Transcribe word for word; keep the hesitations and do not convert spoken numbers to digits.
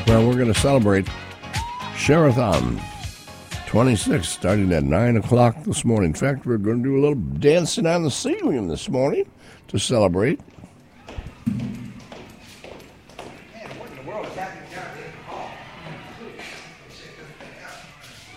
Well, we're going to celebrate Share-a-thon twenty-six, starting at nine o'clock this morning. In fact, we're going to do a little dancing on the ceiling this morning to celebrate.